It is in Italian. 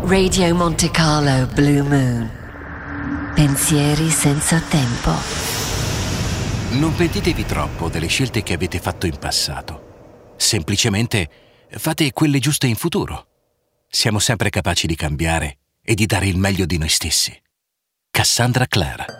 Radio Monte Carlo Blue Moon. Pensieri senza tempo. Non pentitevi troppo delle scelte che avete fatto in passato. Semplicemente fate quelle giuste in futuro. Siamo sempre capaci di cambiare e di dare il meglio di noi stessi. Cassandra Clare.